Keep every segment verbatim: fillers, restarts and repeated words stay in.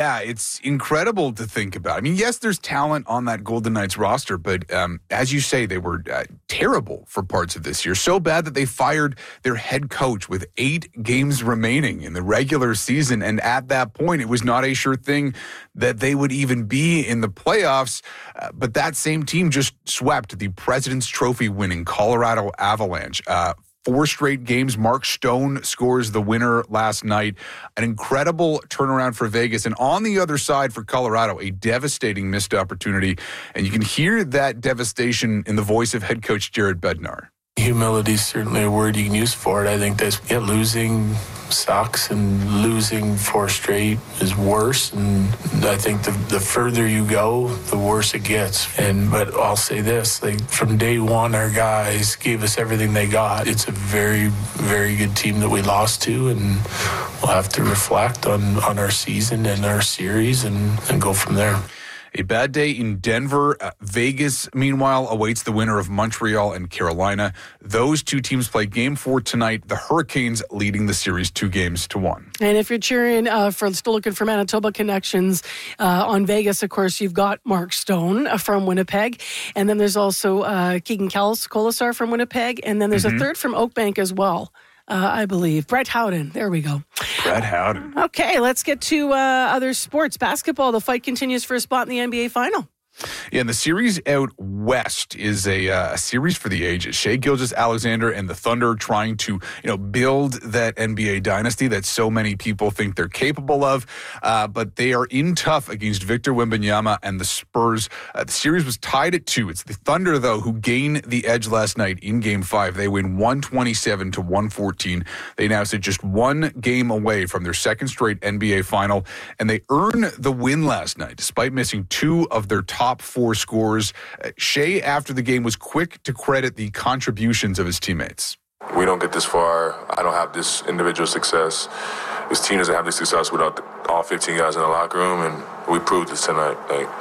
Yeah, it's incredible to think about. I mean, yes, there's talent on that Golden Knights roster, but um, as you say, they were uh, terrible for parts of this year. So bad that they fired their head coach with eight games remaining in the regular season. And at that point, it was not a sure thing that they would even be in the playoffs. Uh, but that same team just swept the President's Trophy winning Colorado Avalanche. Uh, Four straight games. Mark Stone scores the winner last night. An incredible turnaround for Vegas. And on the other side for Colorado, a devastating missed opportunity. And you can hear that devastation in the voice of head coach Jared Bednar. Humility is certainly a word you can use for it. I think that yeah, losing sucks, and losing four straight is worse. And I think the the further you go, the worse it gets. And but I'll say this: like from day one, our guys gave us everything they got. It's a very, very good team that we lost to, and we'll have to reflect on, on our season and our series and, and go from there. A bad day in Denver. Uh, Vegas, meanwhile, awaits the winner of Montreal and Carolina. Those two teams play game four tonight. The Hurricanes leading the series two games to one. And if you're cheering uh, for, still looking for Manitoba connections uh, on Vegas, of course, you've got Mark Stone uh, from Winnipeg. And then there's also uh, Keegan Colasar from Winnipeg. And then there's mm-hmm. a third from Oakbank as well. Uh, I believe. Brett Howden. There we go. Brett Howden. Okay, let's get to uh, other sports. Basketball, the fight continues for a spot in the N B A Final. Yeah, and the series out west is a, uh, a series for the ages. Shai Gilgeous-Alexander and the Thunder trying to, you know, build that N B A dynasty that so many people think they're capable of. Uh, but they are in tough against Victor Wembanyama and the Spurs. Uh, the series was tied at two. It's the Thunder, though, who gained the edge last night in Game five. They win one twenty-seven to one fourteen. They now sit just one game away from their second straight N B A Final, and they earn the win last night, despite missing two of their top Top four scores. Uh, Shai, after the game, was quick to credit the contributions of his teammates. We don't get this far. I don't have this individual success. This team doesn't have this success without the, all fifteen guys in the locker room, and we proved this tonight. Like,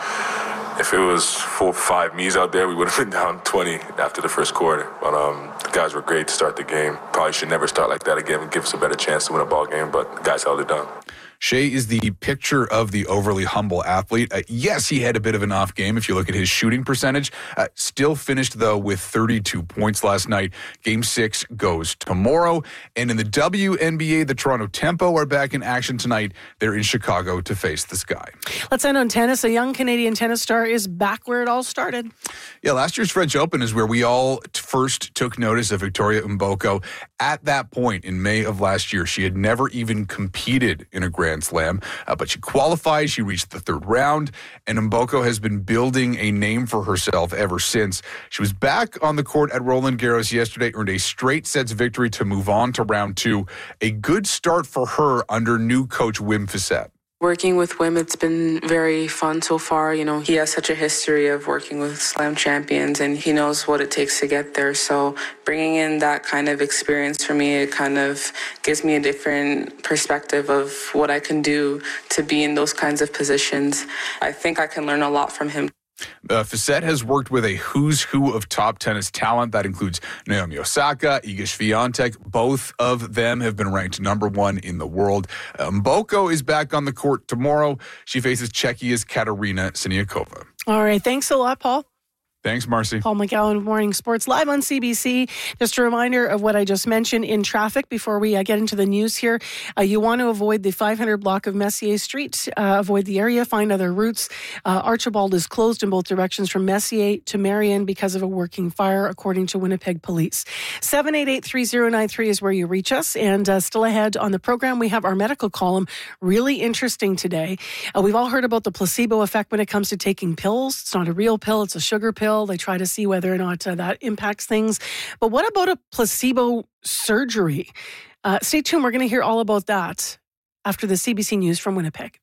if it was four, five me's out there, we would have been down twenty after the first quarter. But um, the guys were great to start the game. Probably should never start like that again and give us a better chance to win a ball game, but the guys held it down. Shai is the picture of the overly humble athlete. Uh, yes, he had a bit of an off game if you look at his shooting percentage. Uh, still finished, though, with thirty-two points last night. Game six goes tomorrow. And in the W N B A, the Toronto Tempo are back in action tonight. They're in Chicago to face the Sky. Let's end on tennis. A young Canadian tennis star is back where it all started. Yeah, last year's French Open is where we all t- first took notice of Victoria Mboko. At that point in May of last year, she had never even competed in a Grand Slam, uh, but she qualified. She reached the third round, and Mboko has been building a name for herself ever since. She was back on the court at Roland Garros yesterday, earned a straight sets victory to move on to round two. A good start for her under new coach Wim Fissette. Working with Wim, it's been very fun so far. You know, he has such a history of working with slam champions, and he knows what it takes to get there. So bringing in that kind of experience for me, it kind of gives me a different perspective of what I can do to be in those kinds of positions. I think I can learn a lot from him. Uh, Fissette has worked with a who's who of top tennis talent. That includes Naomi Osaka, Iga Swiatek. Both of them have been ranked number one in the world. Uh, Mboko is back on the court tomorrow. She faces Czechia's Katerina Siniakova. All right. Thanks a lot, Paul. Thanks, Marcy. Paul McGowan, Morning Sports, live on C B C. Just a reminder of what I just mentioned in traffic before we uh, get into the news here. Uh, you want to avoid the five hundred block of Messier Street. Uh, avoid the area. Find other routes. Uh, Archibald is closed in both directions from Messier to Marion because of a working fire, according to Winnipeg Police. seven eight eight, three oh nine three is where you reach us. And uh, still ahead on the program, we have our medical column. Really interesting today. Uh, we've all heard about the placebo effect when it comes to taking pills. It's not a real pill. It's a sugar pill. They try to see whether or not uh, that impacts things. But what about a placebo surgery? Uh, stay tuned. We're going to hear all about that after the C B C News from Winnipeg.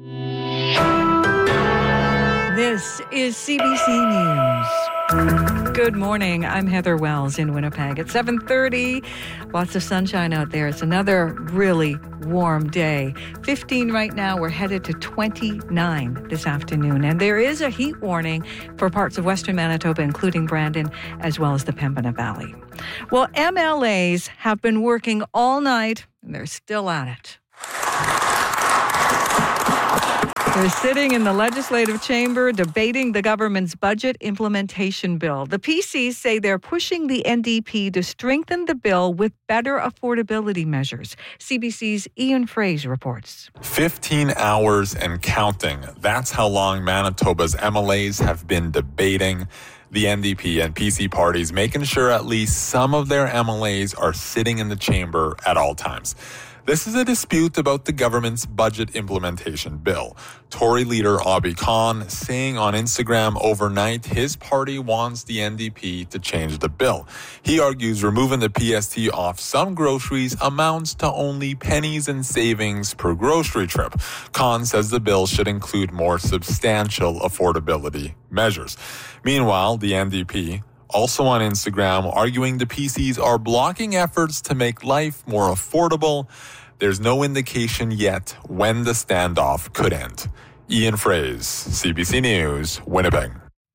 This is C B C News. Good morning. I'm Heather Wells in Winnipeg. At seven thirty, lots of sunshine out there. It's another really warm day. fifteen right now. We're headed to twenty-nine this afternoon. And there is a heat warning for parts of western Manitoba, including Brandon, as well as the Pembina Valley. Well, M L As have been working all night, and they're still at it. They're sitting in the legislative chamber debating the government's budget implementation bill. The P Cs say they're pushing the N D P to strengthen the bill with better affordability measures. C B C's Ian Fraze reports. fifteen hours and counting. That's how long Manitoba's M L As have been debating the N D P and P C parties, making sure at least some of their M L As are sitting in the chamber at all times. This is a dispute about the government's budget implementation bill. Tory leader Obby Khan saying on Instagram overnight his party wants the N D P to change the bill. He argues removing the P S T off some groceries amounts to only pennies in savings per grocery trip. Khan says the bill should include more substantial affordability measures. Meanwhile, the N D P also on Instagram, arguing the P Cs are blocking efforts to make life more affordable. There's no indication yet when the standoff could end. Ian Fraze, C B C News, Winnipeg.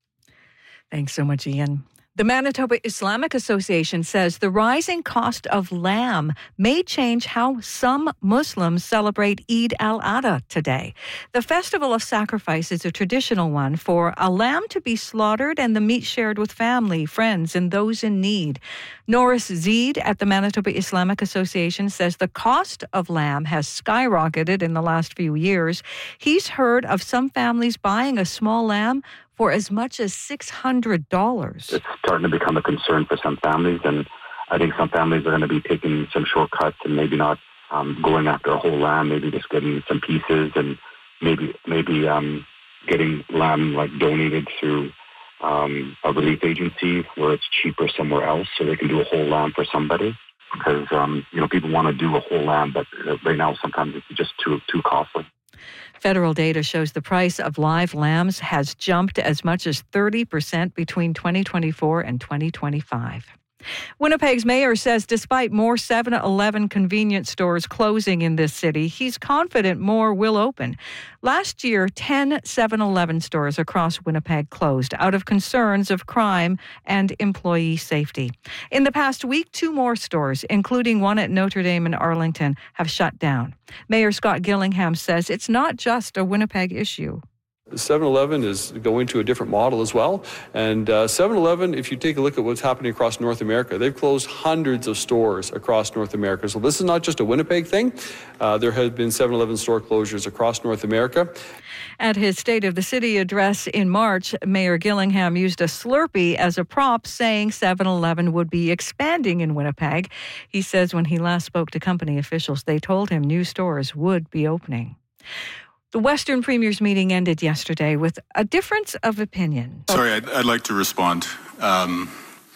Thanks so much, Ian. The Manitoba Islamic Association says the rising cost of lamb may change how some Muslims celebrate Eid al-Adha today. The festival of sacrifice is a traditional one for a lamb to be slaughtered and the meat shared with family, friends, and those in need. Norris Zeid at the Manitoba Islamic Association says the cost of lamb has skyrocketed in the last few years. He's heard of some families buying a small lamb for as much as six hundred dollars. It's starting to become a concern for some families, and I think some families are going to be taking some shortcuts and maybe not um, going after a whole lamb, maybe just getting some pieces and maybe maybe um, getting lamb like donated through um, a relief agency where it's cheaper somewhere else, so they can do a whole lamb for somebody. Because um, you know people want to do a whole lamb, but right now sometimes it's just too too costly. Federal data shows the price of live lambs has jumped as much as thirty percent between twenty twenty-four and twenty twenty-five. Winnipeg's mayor says despite more seven eleven convenience stores closing in this city, he's confident more will open. Last year, ten seven eleven stores across Winnipeg closed out of concerns of crime and employee safety. In the past week, two more stores, including one at Notre Dame in Arlington, have shut down. Mayor Scott Gillingham says it's not just a Winnipeg issue. seven eleven is going to a different model as well. And uh, seven eleven, if you take a look at what's happening across North America, they've closed hundreds of stores across North America. So this is not just a Winnipeg thing. Uh, there have been seven eleven store closures across North America. At his State of the City address in March, Mayor Gillingham used a Slurpee as a prop, saying seven eleven would be expanding in Winnipeg. He says when he last spoke to company officials, they told him new stores would be opening. The Western Premier's meeting ended yesterday with a difference of opinion. Sorry, I'd, I'd like to respond. Um,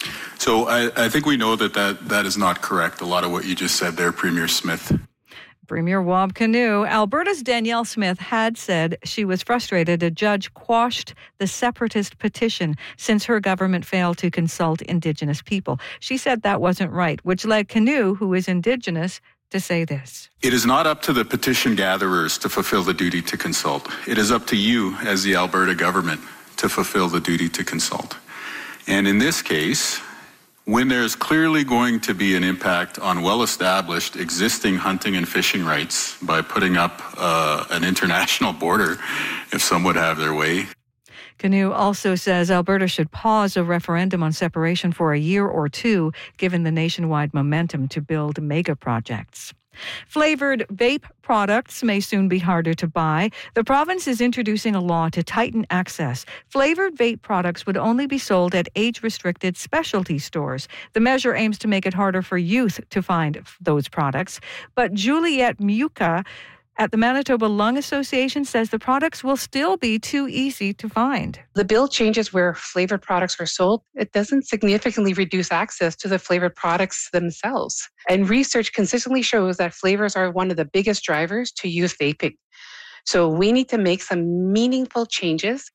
so I, I think we know that, that that is not correct, a lot of what you just said there, Premier Smith. Premier Wab Kinew. Alberta's Danielle Smith had said she was frustrated a judge quashed the separatist petition since her government failed to consult Indigenous people. She said that wasn't right, which led Kinew, who is Indigenous, to say this. It is not up to the petition gatherers to fulfill the duty to consult. It is up to you as the Alberta government to fulfill the duty to consult. And in this case, when there's clearly going to be an impact on well-established existing hunting and fishing rights by putting up uh, an international border, if some would have their way. Kinew also says Alberta should pause a referendum on separation for a year or two, given the nationwide momentum to build mega projects. Flavored vape products may soon be harder to buy. The province is introducing a law to tighten access. Flavored vape products would only be sold at age-restricted specialty stores. The measure aims to make it harder for youth to find those products. But Juliette Muka at the Manitoba Lung Association says the products will still be too easy to find. The bill changes where flavored products are sold. It doesn't significantly reduce access to the flavored products themselves. And research consistently shows that flavors are one of the biggest drivers to youth vaping. So we need to make some meaningful changes.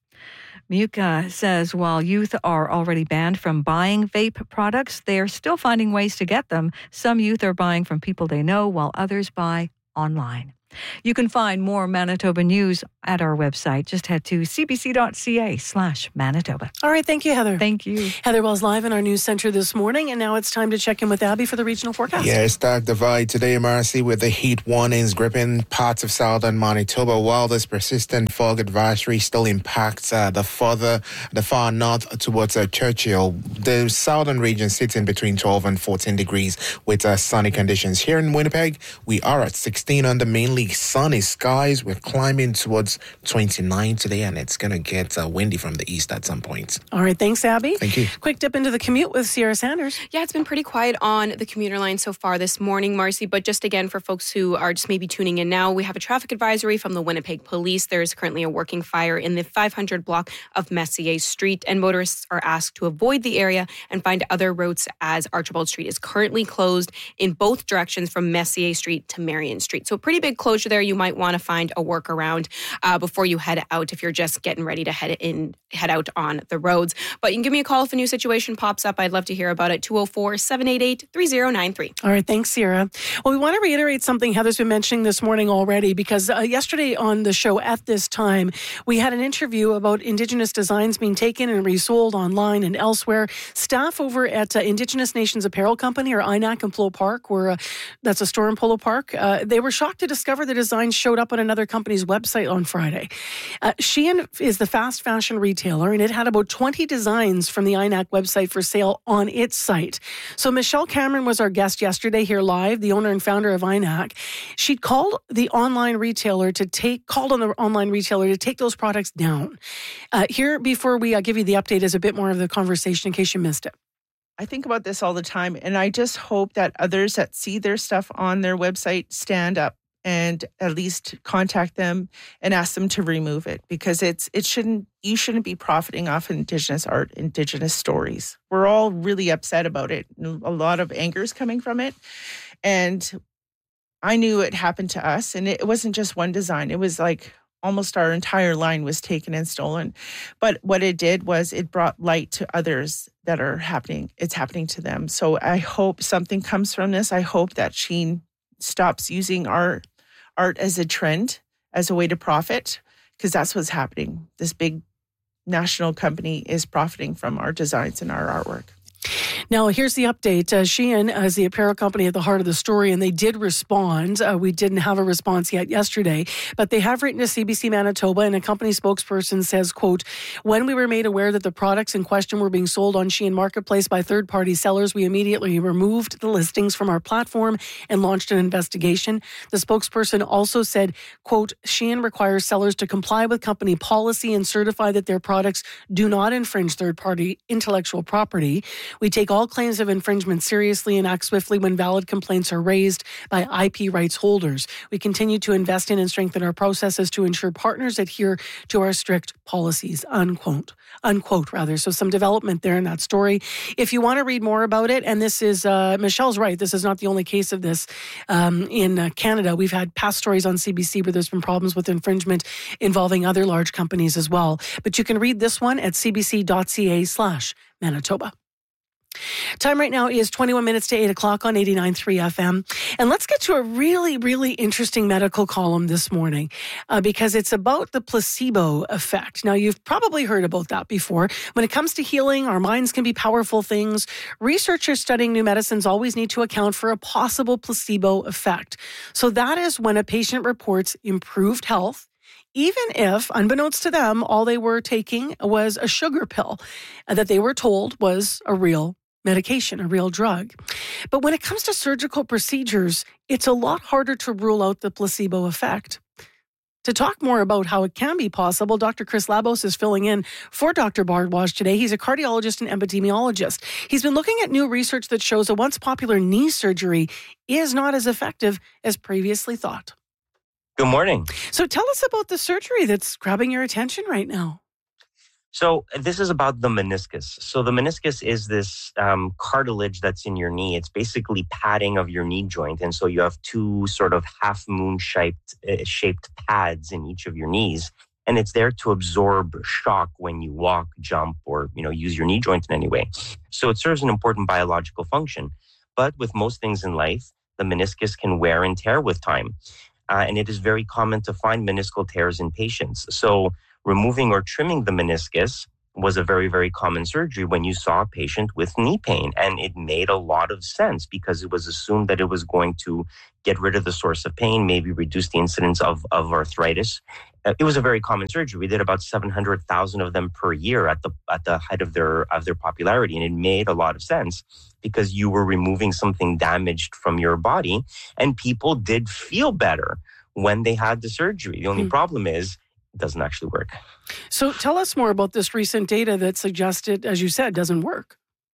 Muka says while youth are already banned from buying vape products, they are still finding ways to get them. Some youth are buying from people they know, while others buy online. You can find more Manitoba news at our website. Just head to cbc.ca slash Manitoba. All right, thank you, Heather. Thank you. Heather Wells live in our news center this morning, and now it's time to check in with Abby for the regional forecast. Yeah, stark divide today, Marcy, with the heat warnings gripping parts of southern Manitoba, while this persistent fog advisory still impacts uh, the further, the far north towards uh, Churchill. The southern region sits in between twelve and fourteen degrees with uh, sunny conditions. Here in Winnipeg, we are at sixteen under mainly sunny skies. We're climbing towards twenty-nine today, and it's going to get uh, windy from the east at some point. All right, thanks, Abby. Thank you. Quick dip into the commute with Sierra Sanders. Yeah, it's been pretty quiet on the commuter line so far this morning, Marcy, but just again for folks who are just maybe tuning in now, we have a traffic advisory from the Winnipeg Police. There is currently a working fire in the five hundred block of Messier Street, and motorists are asked to avoid the area and find other routes as Archibald Street is currently closed in both directions from Messier Street to Marion Street. So a pretty big closure there. You might want to find a workaround uh, before you head out if you're just getting ready to head in, head out on the roads. But you can give me a call if a new situation pops up. I'd love to hear about it. two oh four, seven eight eight, three oh nine three. All right, thanks, Sierra. Well, we want to reiterate something Heather's been mentioning this morning already, because uh, yesterday on the show at this time, we had an interview about Indigenous designs being taken and resold online and elsewhere. Staff over at uh, Indigenous Nations Apparel Company, or I N A C in Polo Park, where uh, that's a store in Polo Park, uh, they were shocked to discover the designs showed up on another company's website on Friday. Uh, Shein is the fast fashion retailer, and it had about twenty designs from the I N A C website for sale on its site. So Michelle Cameron was our guest yesterday here live, the owner and founder of I N A C. She called the online retailer to take, called on the online retailer to take those products down. Uh, here, before we uh, give you the update, is a bit more of the conversation in case you missed it. I think about this all the time, and I just hope that others that see their stuff on their website stand up and at least contact them and ask them to remove it, because it's it shouldn't you shouldn't be profiting off Indigenous art, Indigenous stories. We're all really upset about it. A lot of anger is coming from it, and I knew it happened to us, and it wasn't just one design. It was like almost our entire line was taken and stolen. But what it did was it brought light to others that are happening. It's happening to them. So I hope something comes from this. I hope that Shein stops using our art as a trend, as a way to profit, because that's what's happening. This big national company is profiting from our designs and our artwork. Now, here's the update. Uh, Shein is the apparel company at the heart of the story, and they did respond. Uh, we didn't have a response yet yesterday, but they have written to C B C Manitoba, and a company spokesperson says, quote, when we were made aware that the products in question were being sold on Shein Marketplace by third-party sellers, we immediately removed the listings from our platform and launched an investigation. The spokesperson also said, quote, Shein requires sellers to comply with company policy and certify that their products do not infringe third-party intellectual property. We take all claims of infringement seriously and act swiftly when valid complaints are raised by I P rights holders. We continue to invest in and strengthen our processes to ensure partners adhere to our strict policies, unquote. Unquote, rather. So some development there in that story. If you want to read more about it, and this is, uh, Michelle's right, this is not the only case of this um, in uh, Canada. We've had past stories on C B C where there's been problems with infringement involving other large companies as well. But you can read this one at cbc.ca slash Manitoba. Time right now is twenty-one minutes to eight o'clock on eighty-nine point three F M. And let's get to a really, really interesting medical column this morning uh, because it's about the placebo effect. Now, you've probably heard about that before. When it comes to healing, our minds can be powerful things. Researchers studying new medicines always need to account for a possible placebo effect. So that is when a patient reports improved health, even if, unbeknownst to them, all they were taking was a sugar pill that they were told was a real medication, a real drug. But when it comes to surgical procedures, it's a lot harder to rule out the placebo effect. To talk more about how it can be possible, Doctor Chris Labos is filling in for Doctor Bardwaj today. He's a cardiologist and epidemiologist. He's been looking at new research that shows a once popular knee surgery is not as effective as previously thought. Good morning. So tell us about the surgery that's grabbing your attention right now. So this is about the meniscus. So the meniscus is this um, cartilage that's in your knee. It's basically padding of your knee joint. And so you have two sort of half moon shaped, uh, shaped pads in each of your knees. And it's there to absorb shock when you walk, jump, or, you know, use your knee joint in any way. So it serves an important biological function. But with most things in life, the meniscus can wear and tear with time. uh, and it is very common to find meniscal tears in patients. So removing or trimming the meniscus was a very, very common surgery when you saw a patient with knee pain. And it made a lot of sense because it was assumed that it was going to get rid of the source of pain, maybe reduce the incidence of, of arthritis. Uh, it was a very common surgery. We did about seven hundred thousand of them per year at the at the height of their of their popularity. And it made a lot of sense because you were removing something damaged from your body, and people did feel better when they had the surgery. The only mm. problem is it doesn't actually work. So tell us more about this recent data that suggested, as you said, doesn't work.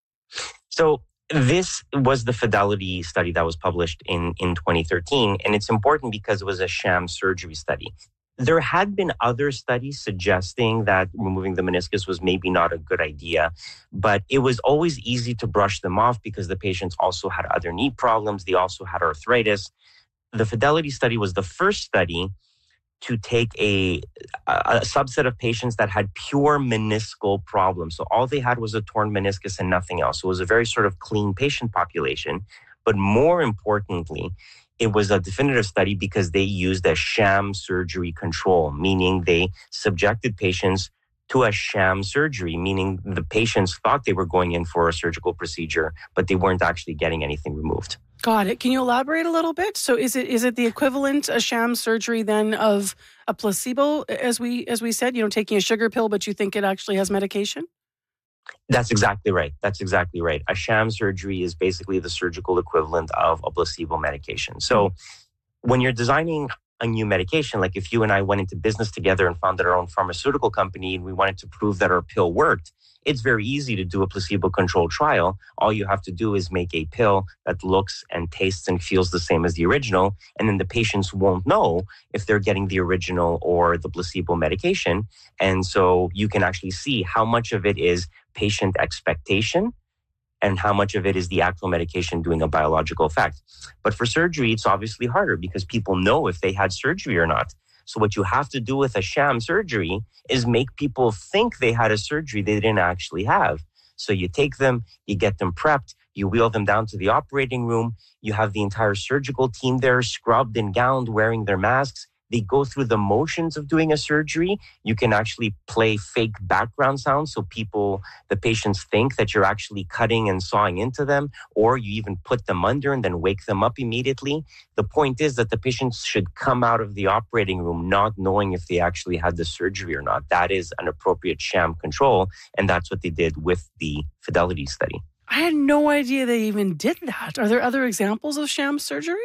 So this was the Fidelity study that was published in, in twenty thirteen, and it's important because it was a sham surgery study. There had been other studies suggesting that removing the meniscus was maybe not a good idea, but it was always easy to brush them off because the patients also had other knee problems. They also had arthritis. The Fidelity study was the first study to take a, a subset of patients that had pure meniscal problems. So all they had was a torn meniscus and nothing else. So it was a very sort of clean patient population. But more importantly, it was a definitive study because they used a sham surgery control, meaning they subjected patients to a sham surgery, meaning the patients thought they were going in for a surgical procedure, but they weren't actually getting anything removed. Got it. Can you elaborate a little bit? So is it is it the equivalent, a sham surgery then, of a placebo, as we as we said, you know, taking a sugar pill, but you think it actually has medication? That's exactly right. That's exactly right. A sham surgery is basically the surgical equivalent of a placebo medication. So mm-hmm. when you're designing a new medication, like if you and I went into business together and founded our own pharmaceutical company and we wanted to prove that our pill worked, it's very easy to do a placebo-controlled trial. All you have to do is make a pill that looks and tastes and feels the same as the original, and then the patients won't know if they're getting the original or the placebo medication. And so you can actually see how much of it is patient expectation and how much of it is the actual medication doing a biological effect. But for surgery, it's obviously harder because people know if they had surgery or not. So what you have to do with a sham surgery is make people think they had a surgery they didn't actually have. So you take them, you get them prepped, you wheel them down to the operating room, you have the entire surgical team there scrubbed and gowned, wearing their masks. They go through the motions of doing a surgery. You can actually play fake background sounds so people, the patients think that you're actually cutting and sawing into them, or you even put them under and then wake them up immediately. The point is that the patients should come out of the operating room not knowing if they actually had the surgery or not. That is an appropriate sham control, and that's what they did with the Fidelity study. I had no idea they even did that. Are there other examples of sham surgery?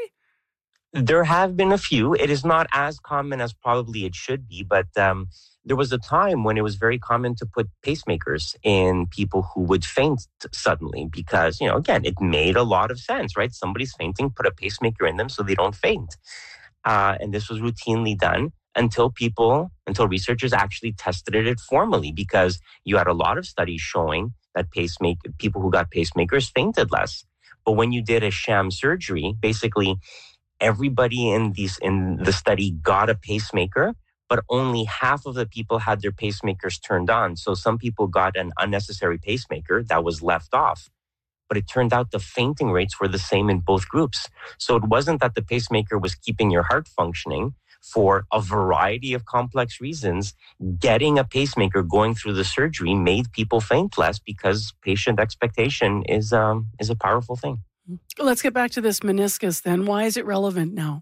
There have been a few. It is not as common as probably it should be, but um, there was a time when it was very common to put pacemakers in people who would faint suddenly because, you know, again, it made a lot of sense, right? Somebody's fainting, put a pacemaker in them so they don't faint. Uh, and this was routinely done until people, until researchers actually tested it formally, because you had a lot of studies showing that pacemaker, people who got pacemakers fainted less. But when you did a sham surgery, basically, everybody in these in the study got a pacemaker, but only half of the people had their pacemakers turned on. So some people got an unnecessary pacemaker that was left off. But it turned out the fainting rates were the same in both groups. So it wasn't that the pacemaker was keeping your heart functioning. For a variety of complex reasons, getting a pacemaker going through the surgery made people faint less because patient expectation is um, is a powerful thing. Let's get back to this meniscus then. Why is it relevant now?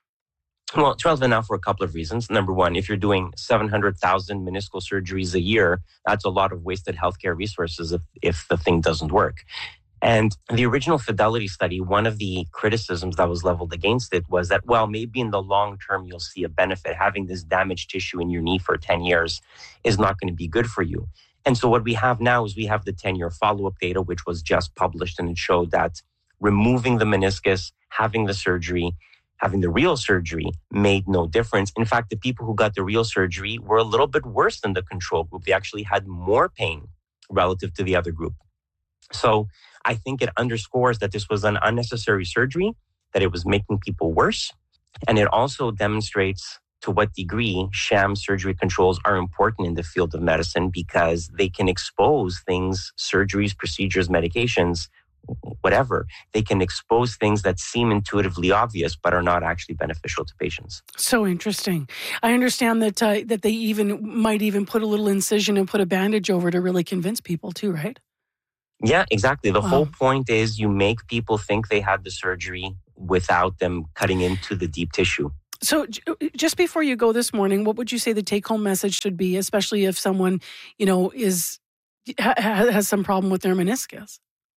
Well, it's relevant now for a couple of reasons. Number one, if you're doing seven hundred thousand meniscal surgeries a year, that's a lot of wasted healthcare resources if, if the thing doesn't work. And the original Fidelity study, one of the criticisms that was leveled against it was that, well, maybe in the long term, you'll see a benefit. Having this damaged tissue in your knee for ten years is not going to be good for you. And so what we have now is we have the ten-year follow-up data, which was just published, and it showed that removing the meniscus, having the surgery, having the real surgery made no difference. In fact, the people who got the real surgery were a little bit worse than the control group. They actually had more pain relative to the other group. So I think it underscores that this was an unnecessary surgery, that it was making people worse. And it also demonstrates to what degree sham surgery controls are important in the field of medicine, because they can expose things, surgeries, procedures, medications, whatever, they can expose things that seem intuitively obvious but are not actually beneficial to patients. So interesting. I understand that uh, that they even might even put a little incision and put a bandage over to really convince people too, right? Yeah, exactly. The Wow. whole point is you make people think they had the surgery without them cutting into the deep tissue. So j- just before you go this morning, what would you say the take-home message should be, especially if someone, you know, is ha- has some problem with their meniscus?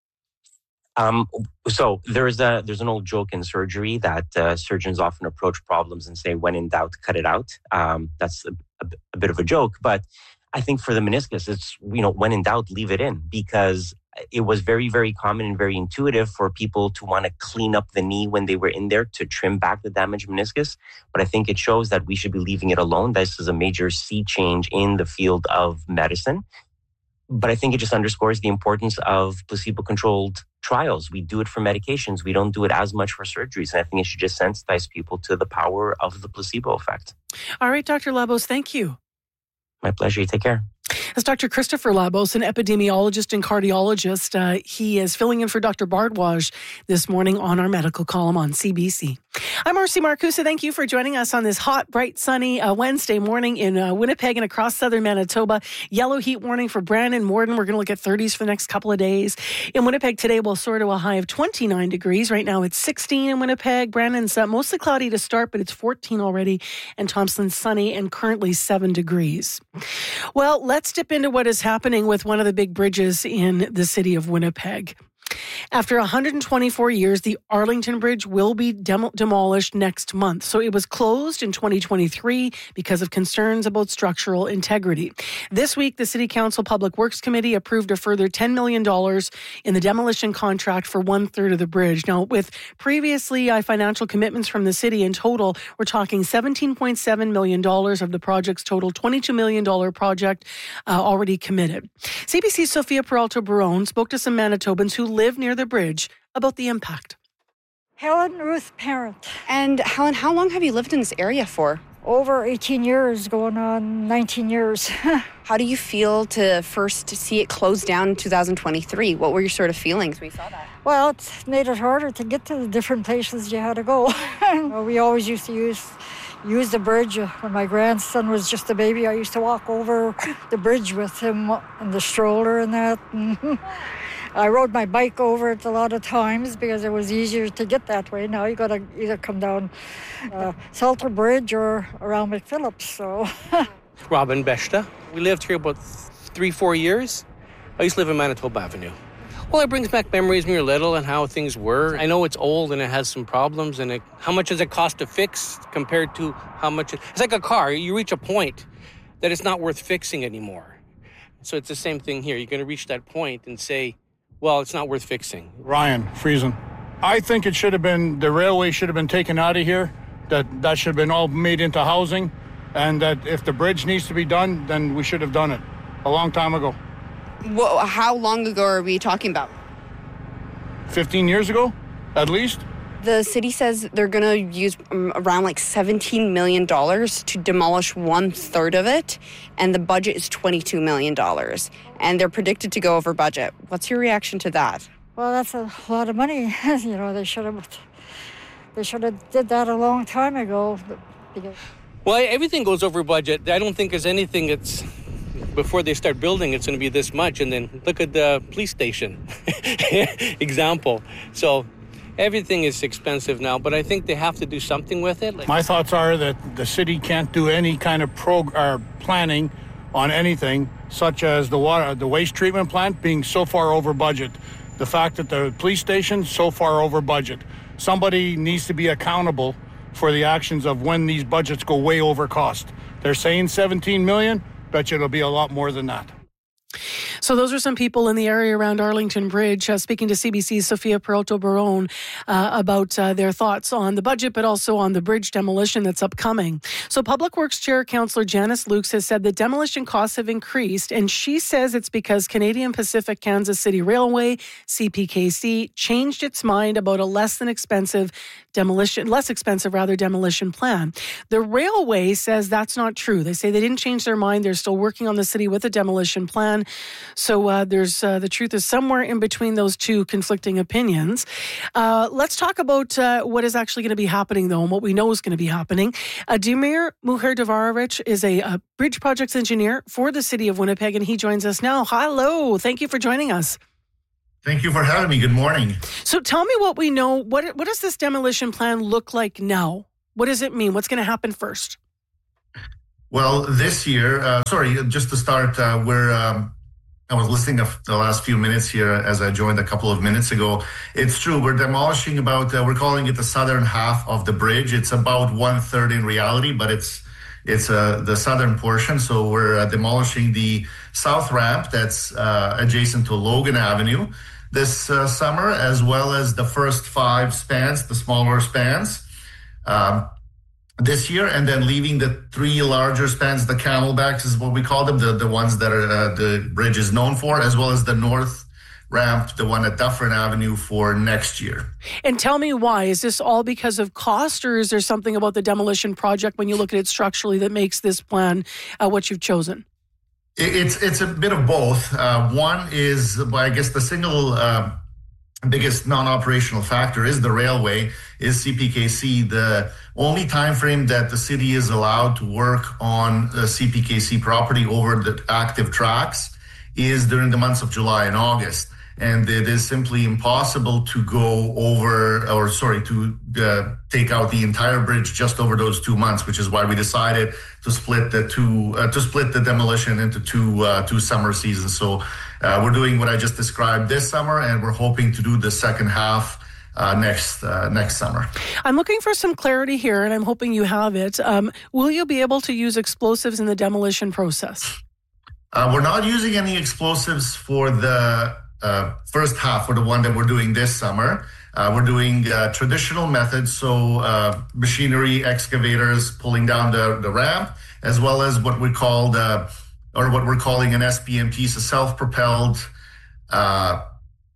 Um, so there's a there's an old joke in surgery that uh, surgeons often approach problems and say, "When in doubt, cut it out." Um, that's a, a, a bit of a joke, but I think for the meniscus, it's, you know, when in doubt, leave it in, because it was very, very common and very intuitive for people to want to clean up the knee when they were in there to trim back the damaged meniscus. But I think it shows that we should be leaving it alone. This is a major sea change in the field of medicine. But I think it just underscores the importance of placebo-controlled trials. We do it for medications. We don't do it as much for surgeries. And I think it should just sensitize people to the power of the placebo effect. All right, Doctor Labos, thank you. My pleasure. You take care. That's Doctor Christopher Labos, an epidemiologist and cardiologist. Uh, he is filling in for Doctor Bardwaj this morning on our medical column on C B C. I'm Marcy Marcusa. Thank you for joining us on this hot, bright, sunny uh, Wednesday morning in uh, Winnipeg and across southern Manitoba. Yellow heat warning for Brandon, Morden. We're going to look at thirties for the next couple of days. In Winnipeg today, we'll soar to a high of twenty-nine degrees. Right now, it's sixteen in Winnipeg. Brandon's uh, mostly cloudy to start, but it's fourteen already. And Thompson's sunny and currently seven degrees. Well, let's dip into what is happening with one of the big bridges in the city of Winnipeg. After one hundred twenty-four years, the Arlington Bridge will be dem- demolished next month. So it was closed in twenty twenty-three because of concerns about structural integrity. This week, the City Council Public Works Committee approved a further ten million dollars in the demolition contract for one third of the bridge. Now, with previously uh, financial commitments from the city in total, we're talking seventeen point seven million dollars of the project's total twenty-two million dollars project uh, already committed. C B C's Sophia Peralta-Barone spoke to some Manitobans who live near the bridge about the impact. Helen Ruth Parent. And Helen, how long have you lived in this area for? Over eighteen years, going on nineteen years. How do you feel to first see it close down in two thousand twenty-three? What were your sort of feelings when you saw that? Well, it's made it harder to get to the different places you had to go. We always used to use use the bridge. When my grandson was just a baby, I used to walk over the bridge with him in the stroller and that. I rode my bike over it a lot of times because it was easier to get that way. Now you got to either come down uh, Salter Bridge or around McPhillips. So, Robin Beshta. We lived here about three, four years. I used to live in Manitoba Avenue. Well, it brings back memories when you're little and how things were. I know it's old and it has some problems, and it, how much does it cost to fix compared to how much it, it's like a car. You reach a point that it's not worth fixing anymore. So it's the same thing here. You're going to reach that point and say, well, it's not worth fixing. Ryan Friesen. I think it should have been, the railway should have been taken out of here, that that should have been all made into housing, and that if the bridge needs to be done, then we should have done it a long time ago. Whoa, how long ago are we talking about? fifteen years ago, at least. The city says they're going to use um, around like seventeen million dollars to demolish one third of it, and the budget is twenty-two million dollars, and they're predicted to go over budget. What's your reaction to that? well, that's a lot of money. You know, they should have they should have did that a long time ago. Because Well, everything goes over budget. I don't think there's anything that's, before they start building, it's going to be this much. And then look at the police station example. So everything is expensive now, but I think they have to do something with it. Like, My thoughts are that the city can't do any kind of prog- or planning on anything, such as the water, the waste treatment plant being so far over budget. The fact that the police station's so far over budget. Somebody needs to be accountable for the actions of when these budgets go way over cost. They're saying seventeen million, bet you it'll be a lot more than that. So those are some people in the area around Arlington Bridge uh, speaking to C B C's Sophia Peralta-Barone uh, about uh, their thoughts on the budget, but also on the bridge demolition that's upcoming. So Public Works Chair Councillor Janice Lukes has said that demolition costs have increased, and she says it's because Canadian Pacific Kansas City Railway, C P K C, changed its mind about a less than expensive demolition, less expensive rather, demolition plan. The railway says that's not true. They say they didn't change their mind. They're still working on the city with a demolition plan. So uh, there's uh, the truth is somewhere in between those two conflicting opinions. Uh, let's talk about uh, what is actually going to be happening, though, and what we know is going to be happening. Uh, Damir Muherdevarovich is a, a bridge projects engineer for the city of Winnipeg, and he joins us now. Hello. Thank you for joining us. Thank you for having me. Good morning. So tell me what we know. What what does this demolition plan look like now? What does it mean? What's going to happen first? Well, this year, uh, sorry, just to start, uh, we're, um, I was listening to the last few minutes here as I joined a couple of minutes ago. It's true. We're demolishing about, uh, we're calling it the southern half of the bridge. It's about one third in reality, but it's It's uh, the southern portion, so we're uh, demolishing the south ramp that's uh, adjacent to Logan Avenue this uh, summer, as well as the first five spans, the smaller spans, um, this year, and then leaving the three larger spans, the camelbacks is what we call them, the, the ones that are uh, the bridge is known for, as well as the north ramp, the one at Dufferin Avenue, for next year. And tell me why. Is this all because of cost, or is there something about the demolition project when you look at it structurally that makes this plan uh, what you've chosen? It's it's a bit of both. Uh, one is, well, I guess the single uh, biggest non-operational factor is the railway, is C P K C. The only time frame that the city is allowed to work on uh, C P K C property over the active tracks is during the months of July and August. And it is simply impossible to go over, or sorry, to uh, take out the entire bridge just over those two months, which is why we decided to split the two, uh, to split the demolition into two, uh, two summer seasons. So uh, we're doing what I just described this summer, and we're hoping to do the second half uh, next uh, next summer. I'm looking for some clarity here, and I'm hoping you have it. Um, will you be able to use explosives in the demolition process? Uh, we're not using any explosives for the Uh, first half, for the one that we're doing this summer. Uh, we're doing uh, traditional methods, so uh, machinery, excavators pulling down the, the ramp, as well as what we called, uh, or what we're calling an S P M T, so self-propelled, uh,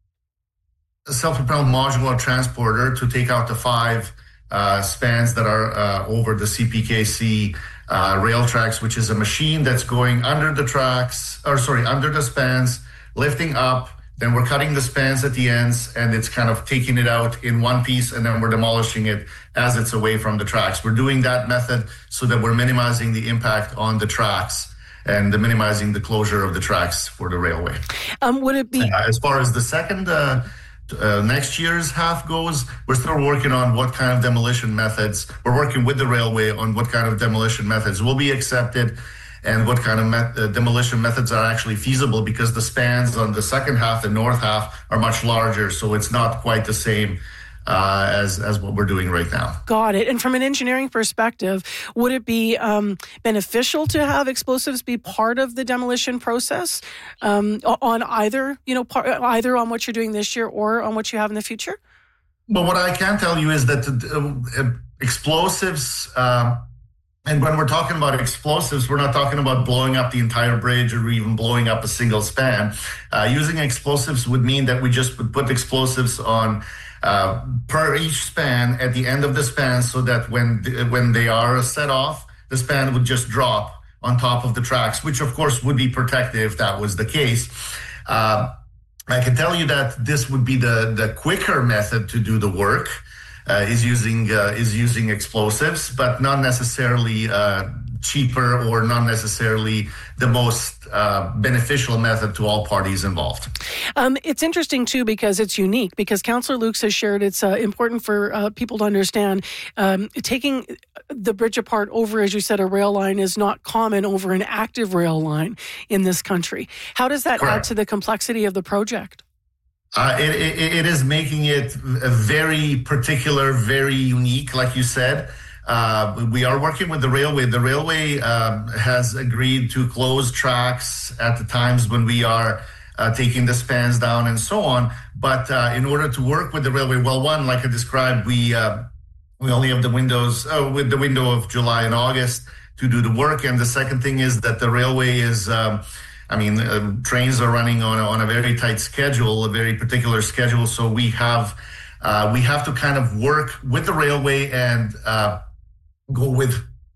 self-propelled modular transporter to take out the five uh, spans that are uh, over the C P K C uh, rail tracks, which is a machine that's going under the tracks, or sorry, under the spans, lifting up. Then we're cutting the spans at the ends, and it's kind of taking it out in one piece, and then we're demolishing it as it's away from the tracks. We're doing that method so that we're minimizing the impact on the tracks and the minimizing the closure of the tracks for the railway. Um, would it be... Uh, as far as the second, uh, uh, next year's half goes, we're still working on what kind of demolition methods. We're working with the railway on what kind of demolition methods will be accepted and what kind of met, uh, demolition methods are actually feasible, because the spans on the second half, the north half, are much larger, so it's not quite the same uh, as, as what we're doing right now. Got it. And from an engineering perspective, would it be um, beneficial to have explosives be part of the demolition process um, on either, you know, par- either on what you're doing this year or on what you have in the future? Well, what I can tell you is that uh, explosives... Uh, And when we're talking about explosives, we're not talking about blowing up the entire bridge or even blowing up a single span. Uh, using explosives would mean that we just would put explosives on uh, per each span at the end of the span, so that when when they are set off, the span would just drop on top of the tracks, which of course would be protected if that was the case. Uh, I can tell you that this would be the, the quicker method to do the work. Uh, is using uh, is using explosives, but not necessarily uh, cheaper or not necessarily the most uh, beneficial method to all parties involved. Um, it's interesting too, because it's unique. Because Councillor Lukes has shared, it's uh, important for uh, people to understand um, taking the bridge apart over, as you said, a rail line is not common over an active rail line in this country. How does that Correct. Add to the complexity of the project? Uh, it, it, it is making it a very particular, very unique, like you said. Uh, we are working with the railway. The railway um, has agreed to close tracks at the times when we are uh, taking the spans down and so on. But uh, in order to work with the railway, well, one, like I described, we uh, we only have the windows uh, with the window of July and August to do the work. And the second thing is that the railway is. Um, I mean, uh, trains are running on a, on a very tight schedule, a very particular schedule. So we have uh, we have to kind of work with the railway and uh, go with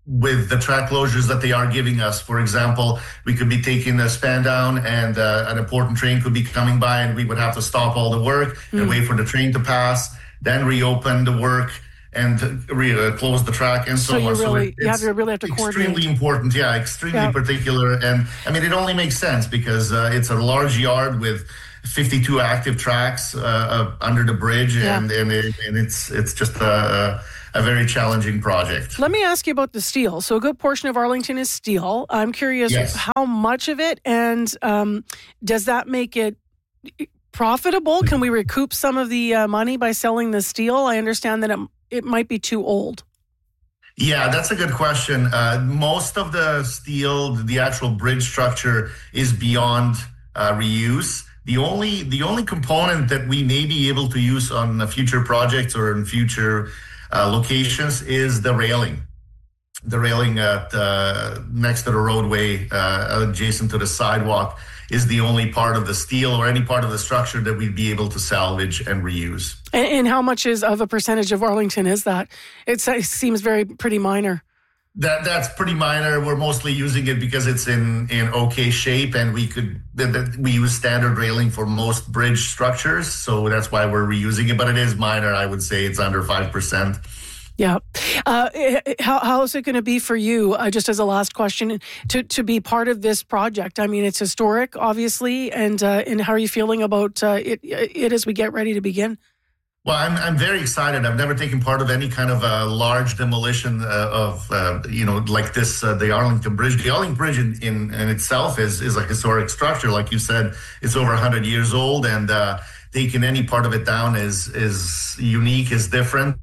with the track closures that they are giving us. For example, we could be taking a span down and uh, an important train could be coming by and we would have to stop all the work mm. and wait for the train to pass, then reopen the work and re- uh, close the track and so, so you on. Really, so it, you have to really have to coordinate. Extremely important, yeah, extremely yeah. particular. And I mean, it only makes sense because uh, it's a large yard with fifty-two active tracks uh, uh, under the bridge yeah. and, and, it, and it's, it's just a, a a very challenging project. Let me ask you about the steel. So a good portion of Arlington is steel. I'm curious yes. how much of it, and um, does that make it profitable? Can we recoup some of the uh, money by selling the steel? I understand that it, it might be too old. Yeah, that's a good question. Uh, most of the steel, the actual bridge structure, is beyond uh, reuse. The only the only component that we may be able to use on future projects or in future Uh, locations is the railing. The railing at uh, next to the roadway, uh, adjacent to the sidewalk, is the only part of the steel or any part of the structure that we'd be able to salvage and reuse. And, and how much is of a percentage of Arlington is that? It's, it seems very pretty minor. That that's pretty minor. We're mostly using it because it's in, in okay shape, and we could we use standard railing for most bridge structures, so that's why we're reusing it. But it is minor. I would say it's under five percent. Yeah. Uh, how how is it going to be for you? Uh, just as a last question, to to be part of this project. I mean, it's historic, obviously, and uh, and how are you feeling about uh, it? It as we get ready to begin. Well, I'm I'm very excited. I've never taken part of any kind of a large demolition uh, of uh, you know like this. Uh, the Arlington Bridge. The Arlington Bridge in, in, in itself is is a historic structure, like you said. It's over one hundred years old, and uh, taking any part of it down is is unique, is different.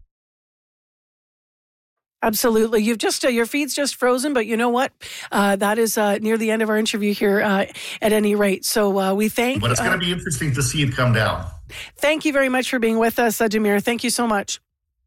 Absolutely. You've just, uh, your feed's just frozen, but you know what? Uh, that is uh, near the end of our interview here uh, at any rate. So uh, we thank... But it's going to uh, be interesting to see it come down. Thank you very much for being with us, uh, Damir. Thank you so much.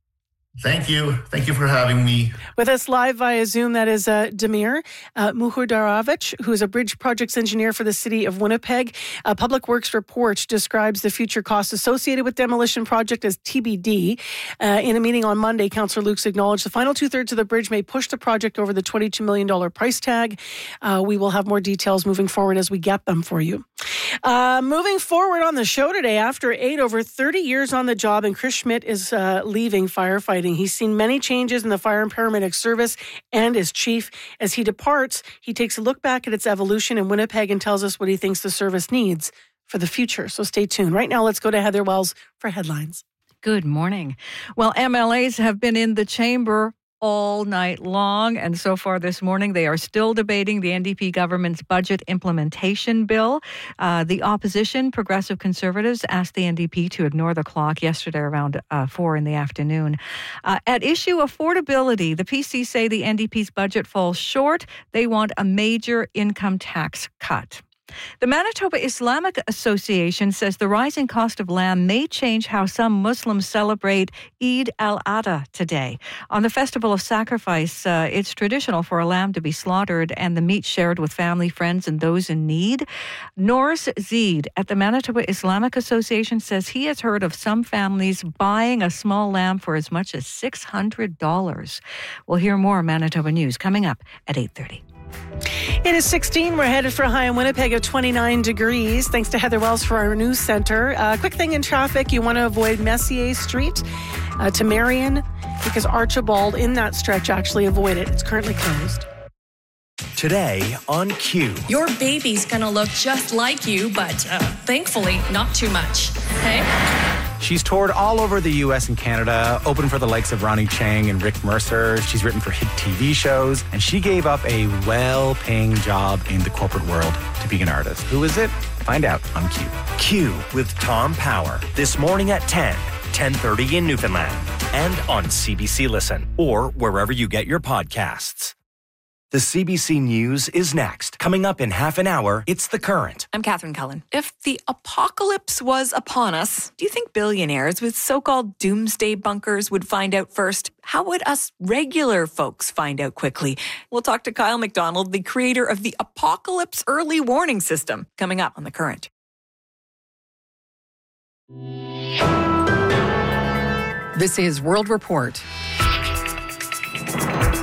Thank you. Thank you for having me. With us live via Zoom, that is uh, Damir uh, Muhudarovich, who is a bridge projects engineer for the city of Winnipeg. A Public Works report describes the future costs associated with demolition project as T B D. Uh, in a meeting on Monday, Councillor Lukes acknowledged the final two-thirds of the bridge may push the project over the twenty-two million dollars price tag. Uh, we will have more details moving forward as we get them for you. Uh, moving forward on the show today, after eight, over thirty years on the job, and Chris Schmidt is uh, leaving firefighting. He's seen many changes in the fire and paramedic service and as chief. As he departs, he takes a look back at its evolution in Winnipeg and tells us what he thinks the service needs for the future. So stay tuned. Right now, let's go to Heather Wells for headlines. Good morning. Well, M L As have been in the chamber all night long, and so far this morning they are still debating the N D P government's budget implementation bill. Uh, the opposition, Progressive Conservatives, asked the N D P to ignore the clock yesterday around uh, four in the afternoon. Uh, at issue affordability, the P C say the N D P's budget falls short. They want a major income tax cut. The Manitoba Islamic Association says the rising cost of lamb may change how some Muslims celebrate Eid al-Adha today. On the Festival of Sacrifice, uh, it's traditional for a lamb to be slaughtered and the meat shared with family, friends, and those in need. Norris Zeed at the Manitoba Islamic Association says he has heard of some families buying a small lamb for as much as six hundred dollars. We'll hear more Manitoba News coming up at eight thirty. It is sixteen. We're headed for a high in Winnipeg of twenty-nine degrees. Thanks to Heather Wells for our news center. Uh, quick thing in traffic, you want to avoid Messier Street uh, to Marion because Archibald in that stretch actually avoid it. It's currently closed. Today on Q. Your baby's gonna look just like you, but uh, thankfully not too much. Okay? She's toured all over the U S and Canada, opened for the likes of Ronnie Chang and Rick Mercer. She's written for hit T V shows, and she gave up a well-paying job in the corporate world to be an artist. Who is it? Find out on Q. Q with Tom Power. This morning at ten, ten thirty in Newfoundland. And on C B C Listen or wherever you get your podcasts. The C B C News is next. Coming up in half an hour, it's The Current. I'm Catherine Cullen. If the apocalypse was upon us, do you think billionaires with so-called doomsday bunkers would find out first? How would us regular folks find out quickly? We'll talk to Kyle McDonald, the creator of the Apocalypse Early Warning System, coming up on The Current. This is World Report.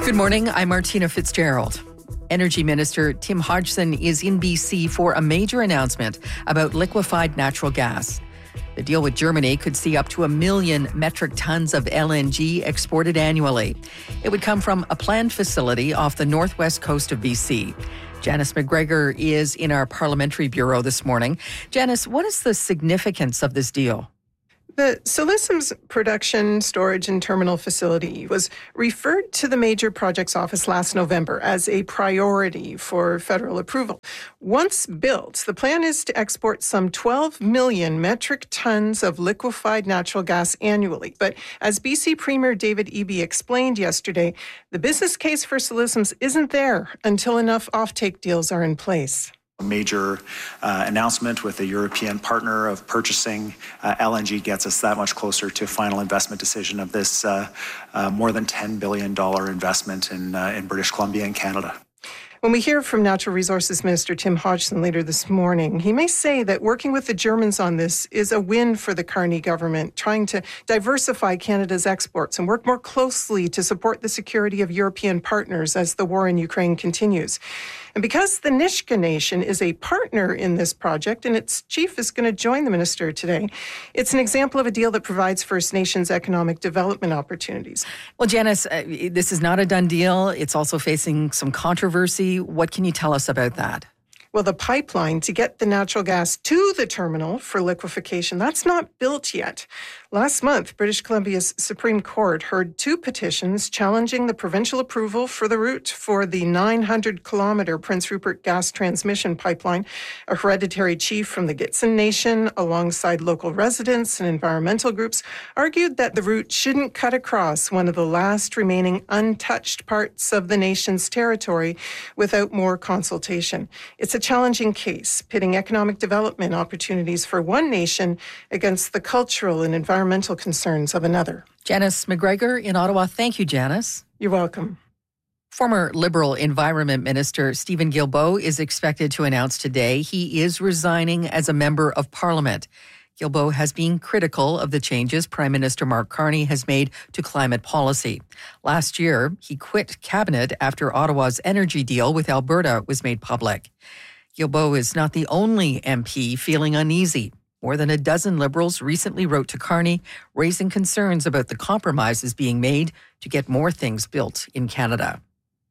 Good morning. I'm Martina Fitzgerald. Energy Minister Tim Hodgson is in B C for a major announcement about liquefied natural gas. The deal with Germany could see up to a million metric tons of L N G exported annually. It would come from a planned facility off the northwest coast of B C. Janice McGregor is in our parliamentary bureau this morning. Janice, what is the significance of this deal? The Silicim's production, storage, and terminal facility was referred to the Major Projects Office last November as a priority for federal approval. Once built, the plan is to export some twelve million metric tons of liquefied natural gas annually. But as B C Premier David Eby explained yesterday, the business case for Silicim's isn't there until enough offtake deals are in place. A major uh, announcement with a European partner of purchasing uh, L N G gets us that much closer to final investment decision of this uh, uh, more than ten billion dollars investment in, uh, in British Columbia and Canada. When we hear from Natural Resources Minister Tim Hodgson later this morning, he may say that working with the Germans on this is a win for the Carney government, trying to diversify Canada's exports and work more closely to support the security of European partners as the war in Ukraine continues. And because the Nisga'a Nation is a partner in this project and its chief is going to join the minister today, it's an example of a deal that provides First Nations economic development opportunities. Well, Janice, uh, this is not a done deal. It's also facing some controversy. What can you tell us about that? Well, the pipeline to get the natural gas to the terminal for liquefaction, that's not built yet. Last month, British Columbia's Supreme Court heard two petitions challenging the provincial approval for the route for the nine hundred kilometre Prince Rupert gas transmission pipeline. A hereditary chief from the Gitxsan Nation, alongside local residents and environmental groups, argued that the route shouldn't cut across one of the last remaining untouched parts of the nation's territory without more consultation. It's a challenging case, pitting economic development opportunities for one nation against the cultural and environmental concerns of another. Janice McGregor in Ottawa. Thank you, Janice. You're welcome. Former Liberal Environment Minister Stephen Guilbeault is expected to announce today he is resigning as a member of Parliament. Guilbeault has been critical of the changes Prime Minister Mark Carney has made to climate policy. Last year, he quit cabinet after Ottawa's energy deal with Alberta was made public. Guilbeault is not the only M P feeling uneasy. More than a dozen Liberals recently wrote to Carney, raising concerns about the compromises being made to get more things built in Canada.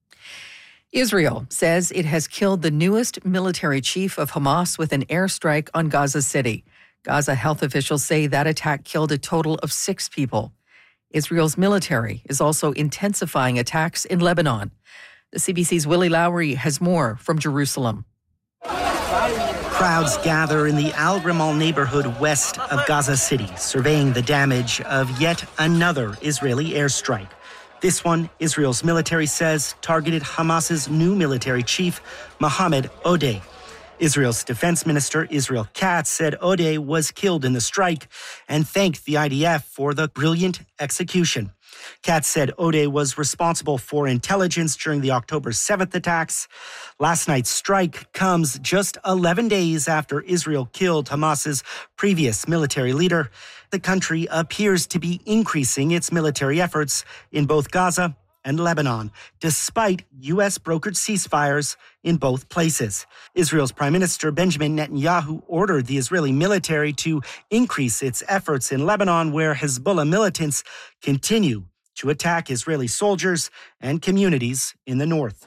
Israel says it has killed the newest military chief of Hamas with an airstrike on Gaza City. Gaza health officials say that attack killed a total of six people. Israel's military is also intensifying attacks in Lebanon. The C B C's Willie Lowry has more from Jerusalem. Crowds gather in the Al Rimal neighborhood west of Gaza City, surveying the damage of yet another Israeli airstrike. This one, Israel's military says, targeted Hamas's new military chief, Mohammed Odeh. Israel's defense minister, Israel Katz, said Odeh was killed in the strike and thanked the I D F for the brilliant execution. Katz said Odeh was responsible for intelligence during the October seventh attacks. Last night's strike comes just eleven days after Israel killed Hamas's previous military leader. The country appears to be increasing its military efforts in both Gaza and Lebanon, despite U S brokered ceasefires in both places. Israel's Prime Minister Benjamin Netanyahu ordered the Israeli military to increase its efforts in Lebanon, where Hezbollah militants continue to attack Israeli soldiers and communities in the north.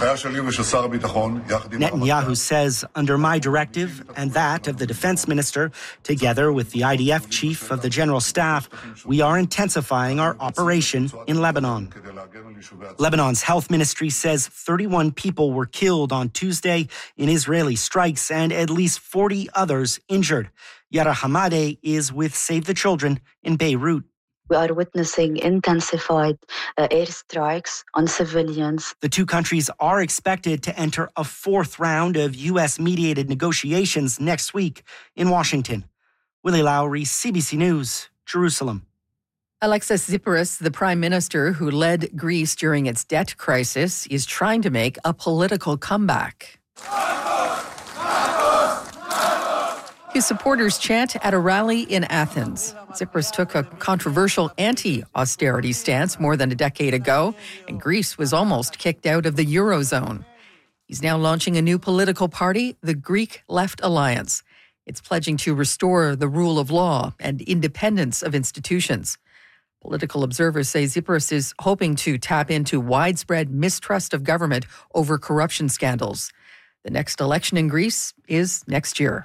Netanyahu says, under my directive and that of the defense minister, together with the I D F chief of the general staff, we are intensifying our operation in Lebanon. Lebanon's health ministry says thirty-one people were killed on Tuesday in Israeli strikes and at least forty others injured. Yara Hamadeh is with Save the Children in Beirut. We are witnessing intensified uh, airstrikes on civilians. The two countries are expected to enter a fourth round of U S-mediated negotiations next week in Washington. Willie Lowry, C B C News, Jerusalem. Alexis Tsipras, the prime minister who led Greece during its debt crisis, is trying to make a political comeback. His supporters chant at a rally in Athens. Tsipras took a controversial anti-austerity stance more than a decade ago, and Greece was almost kicked out of the Eurozone. He's now launching a new political party, the Greek Left Alliance. It's pledging to restore the rule of law and independence of institutions. Political observers say Tsipras is hoping to tap into widespread mistrust of government over corruption scandals. The next election in Greece is next year.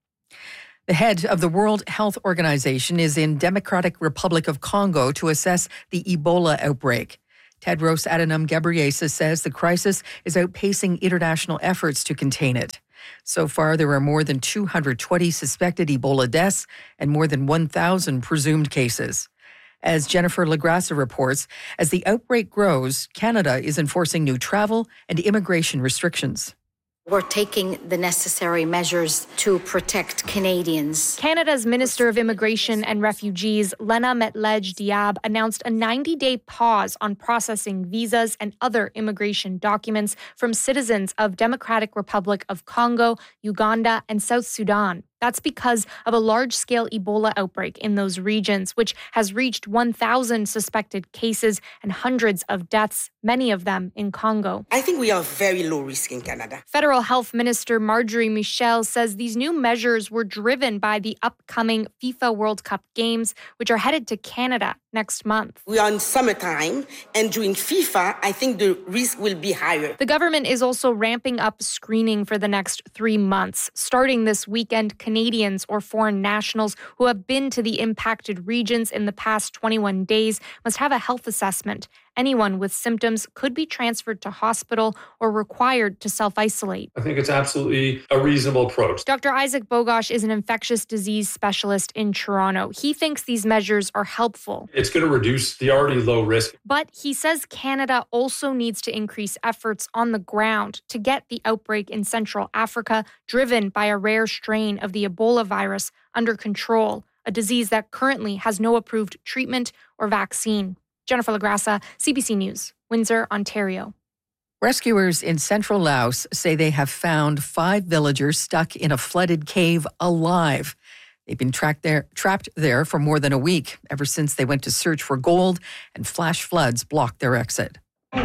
The head of the World Health Organization is in Democratic Republic of Congo to assess the Ebola outbreak. Tedros Adhanom Ghebreyesus says the crisis is outpacing international efforts to contain it. So far, there are more than two hundred twenty suspected Ebola deaths and more than one thousand presumed cases. As Jennifer Lagrassa reports, as the outbreak grows, Canada is enforcing new travel and immigration restrictions. We're taking the necessary measures to protect Canadians. Canada's Minister of Immigration and Refugees, Lena Metlej-Diab, announced a ninety-day pause on processing visas and other immigration documents from citizens of Democratic Republic of Congo, Uganda, and South Sudan. That's because of a large-scale Ebola outbreak in those regions, which has reached one thousand suspected cases and hundreds of deaths, many of them in Congo. I think we are very low risk in Canada. Federal Health Minister Marjorie Michel says these new measures were driven by the upcoming FIFA World Cup games, which are headed to Canada next month. We are in summertime, and during FIFA, I think the risk will be higher. The government is also ramping up screening for the next three months. Starting this weekend, Canadians or foreign nationals who have been to the impacted regions in the past twenty-one days must have a health assessment. Anyone with symptoms could be transferred to hospital or required to self-isolate. I think it's absolutely a reasonable approach. Doctor Isaac Bogosh is an infectious disease specialist in Toronto. He thinks these measures are helpful. It's going to reduce the already low risk. But he says Canada also needs to increase efforts on the ground to get the outbreak in Central Africa, driven by a rare strain of the Ebola virus, under control, a disease that currently has no approved treatment or vaccine. Jennifer Lagrassa, C B C News, Windsor, Ontario. Rescuers in central Laos say they have found five villagers stuck in a flooded cave alive. They've been trapped there, trapped there for more than a week, ever since they went to search for gold and flash floods blocked their exit.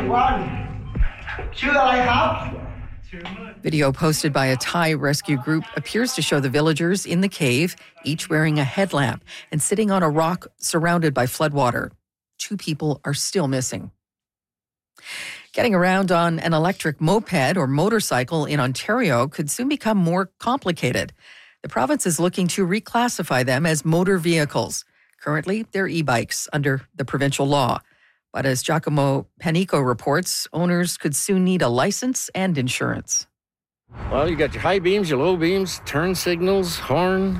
Video posted by a Thai rescue group appears to show the villagers in the cave, each wearing a headlamp and sitting on a rock surrounded by floodwater. Two people are still missing. Getting around on an electric moped or motorcycle in Ontario could soon become more complicated. The province is looking to reclassify them as motor vehicles. Currently, they're e-bikes under the provincial law. But as Giacomo Panico reports, owners could soon need a license and insurance. Well, you got your high beams, your low beams, turn signals, horn.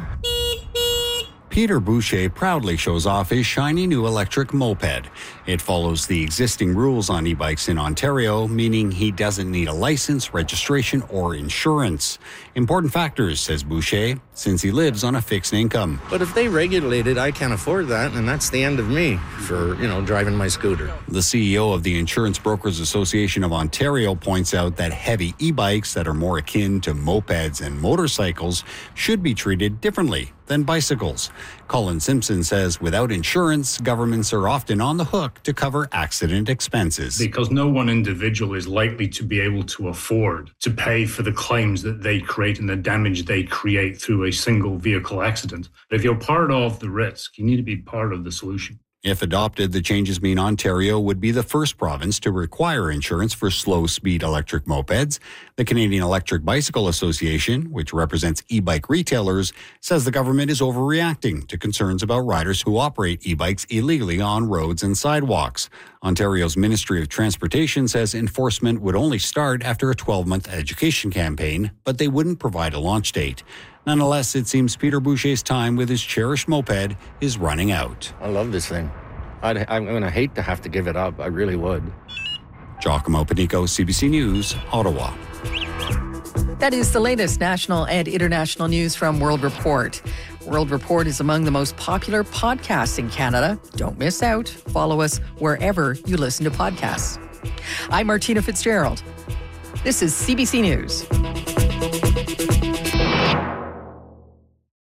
Peter Boucher proudly shows off his shiny new electric moped. It follows the existing rules on e-bikes in Ontario, meaning he doesn't need a license, registration, or insurance. Important factors, says Boucher, since he lives on a fixed income. But if they regulate it, I can't afford that, and that's the end of me for, you know, driving my scooter. The C E O of the Insurance Brokers Association of Ontario points out that heavy e-bikes that are more akin to mopeds and motorcycles should be treated differently than bicycles. Colin Simpson says without insurance, governments are often on the hook to cover accident expenses. Because no one individual is likely to be able to afford to pay for the claims that they create and the damage they create through a single vehicle accident. But if you're part of the risk, you need to be part of the solution. If adopted, the changes mean Ontario would be the first province to require insurance for slow-speed electric mopeds. The Canadian Electric Bicycle Association, which represents e-bike retailers, says the government is overreacting to concerns about riders who operate e-bikes illegally on roads and sidewalks. Ontario's Ministry of Transportation says enforcement would only start after a twelve-month education campaign, but they wouldn't provide a launch date. Nonetheless, it seems Peter Boucher's time with his cherished moped is running out. I love this thing. I'd, I'm going to hate to have to give it up. I really would. Giacomo Panico, C B C News, Ottawa. That is the latest national and international news from World Report. World Report is among the most popular podcasts in Canada. Don't miss out. Follow us wherever you listen to podcasts. I'm Martina Fitzgerald. This is C B C News.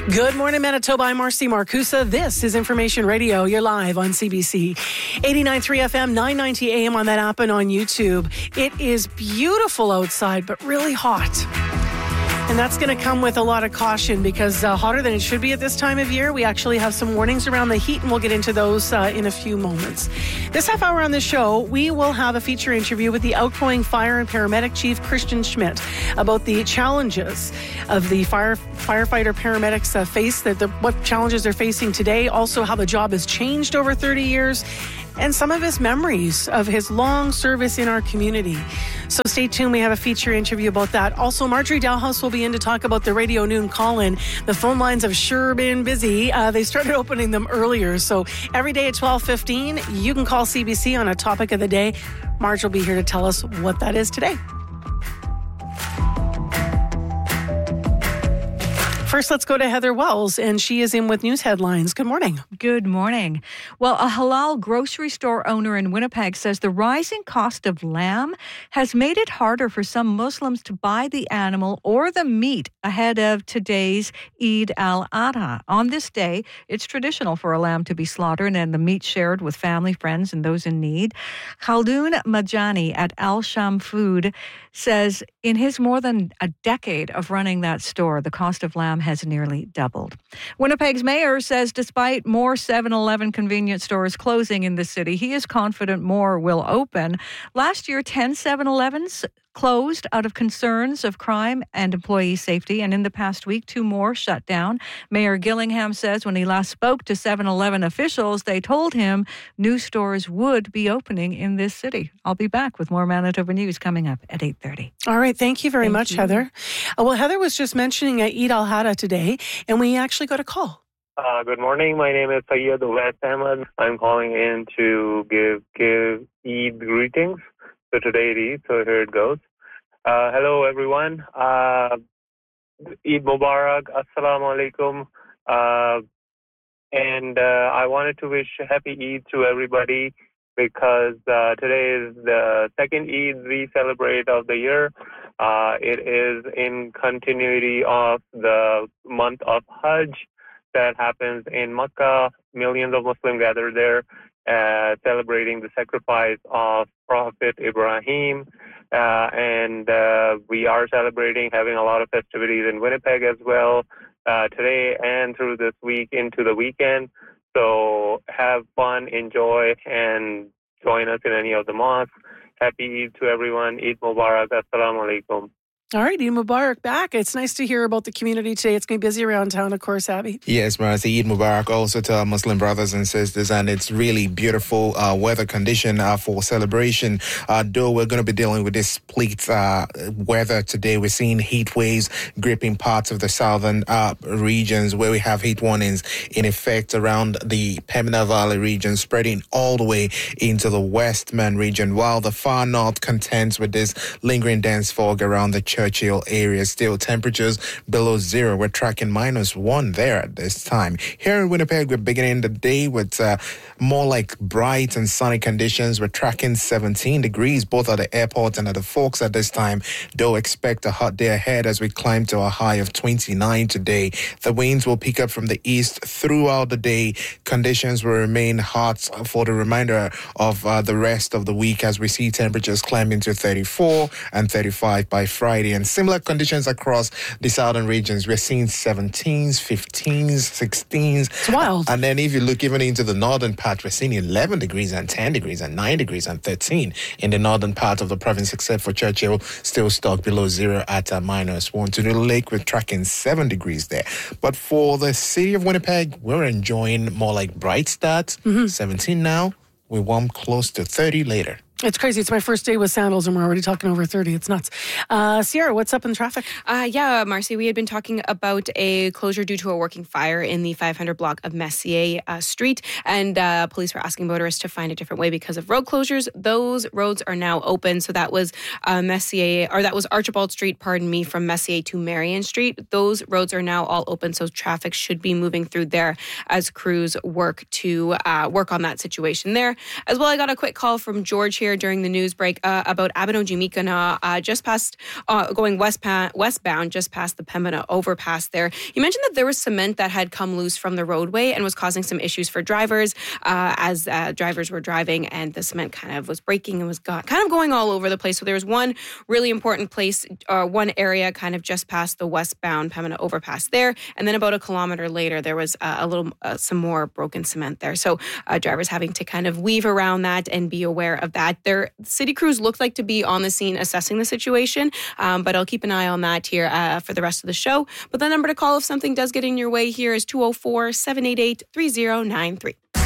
Good morning, Manitoba. I'm Marcy Marcusa. This is Information Radio. You're live on C B C. eighty-nine point three F M, nine ninety A M on that app and on YouTube. It is beautiful outside, but really hot. And that's going to come with a lot of caution because uh, hotter than it should be at this time of year. We actually have some warnings around the heat, and we'll get into those uh, in a few moments. This half hour on the show, we will have a feature interview with the outgoing fire and paramedic chief, Christian Schmidt, about the challenges of the fire firefighter paramedics uh, face, that the, what challenges they're facing today, also how the job has changed over thirty years, and some of his memories of his long service in our community. So stay tuned. We have a feature interview about that. Also, Marjorie Dalhouse will be in to talk about the Radio Noon call-in. The phone lines have sure been busy. Uh, they started opening them earlier. So every day at twelve fifteen, you can call C B C on a topic of the day. Marge will be here to tell us what that is today. First, let's go to Heather Wells, and she is in with news headlines. Good morning. Good morning. Well, a halal grocery store owner in Winnipeg says the rising cost of lamb has made it harder for some Muslims to buy the animal or the meat ahead of today's Eid al-Adha. On this day, it's traditional for a lamb to be slaughtered and the meat shared with family, friends, and those in need. Khaldoon Majani at Al Sham Food says in his more than a decade of running that store, the cost of lamb has nearly doubled. Winnipeg's mayor says despite more seven eleven convenience stores closing in the city, he is confident more will open. Last year, ten seven elevens closed out of concerns of crime and employee safety, and in the past week, two more shut down. Mayor Gillingham says when he last spoke to seven eleven officials, they told him new stores would be opening in this city. I'll be back with more Manitoba News coming up at eight thirty. All right. Thank you very Thank much, you. Heather. Uh, well, Heather was just mentioning uh, Eid al-Adha today, and we actually got a call. Uh, good morning. My name is Sayyid Uwais Ahmed. I'm calling in to give give Eid greetings. So today it is, so here it goes. Uh, hello, everyone. Uh, Eid Mubarak. Assalamu alaikum. Uh, and uh, I wanted to wish happy Eid to everybody because uh, today is the second Eid we celebrate of the year. Uh, it is in continuity of the month of Hajj that happens in Makkah. Millions of Muslims gather there, uh, celebrating the sacrifice of Prophet Ibrahim. Uh, and uh, we are celebrating, having a lot of festivities in Winnipeg as well uh, today and through this week into the weekend. So have fun, enjoy, and join us in any of the mosques. Happy Eid to everyone. Eid Mubarak. Assalamu alaikum. All right, Eid Mubarak back. It's nice to hear about the community today. It's going to be busy around town, of course, Abby. Yes, Marcy, Eid Mubarak also to our Muslim brothers and sisters, and it's really beautiful uh, weather condition uh, for celebration. Uh, though we're going to be dealing with this split uh, weather today, we're seeing heat waves gripping parts of the southern uh, regions where we have heat warnings in effect around the Pembina Valley region, spreading all the way into the Westman region, while the far north contends with this lingering dense fog around the Churchill area. Still temperatures below zero. We're tracking minus one there at this time. Here in Winnipeg, we're beginning the day with uh, more like bright and sunny conditions. We're tracking seventeen degrees both at the airport and at the Forks at this time. Though expect a hot day ahead as we climb to a high of twenty-nine today. The winds will pick up from the east throughout the day. Conditions will remain hot for the remainder of uh, the rest of the week as we see temperatures climbing to thirty-four and thirty-five by Friday. And similar conditions across the southern regions. We're seeing seventeens, fifteens, sixteens. It's wild. And then if you look even into the northern part, we're seeing eleven degrees and ten degrees and nine degrees and thirteen in the northern part of the province, except for Churchill, still stuck below zero at a minus one. To the lake, we're tracking seven degrees there. But for the city of Winnipeg, we're enjoying more like bright start. Mm-hmm. seventeen now. We warm close to thirty later. It's crazy. It's my first day with sandals and we're already talking over thirty. It's nuts. Uh, Sierra, what's up in traffic? Uh, yeah, Marcy, we had been talking about a closure due to a working fire in the five hundred block of Messier uh, Street. And uh, police were asking motorists to find a different way because of road closures. Those roads are now open. So that was uh, Messier, or that was Archibald Street, pardon me, from Messier to Marion Street. Those roads are now all open. So traffic should be moving through there as crews work to uh, work on that situation there. As well, I got a quick call from George here. earlier during the news break uh, about Abino-Jimikana, uh, just past, uh, going west pa- westbound, just past the Pembina overpass there. You mentioned that there was cement that had come loose from the roadway and was causing some issues for drivers uh, as uh, drivers were driving, and the cement kind of was breaking and was go- kind of going all over the place. So there was one really important place, uh, one area kind of just past the westbound Pembina overpass there, and then about a kilometer later, there was uh, a little, uh, some more broken cement there. So uh, drivers having to kind of weave around that and be aware of that. Their city crews looked like to be on the scene assessing the situation, um, but I'll keep an eye on that here uh, for the rest of the show. But the number to call if something does get in your way here is two oh four, seven eight eight, three oh nine three.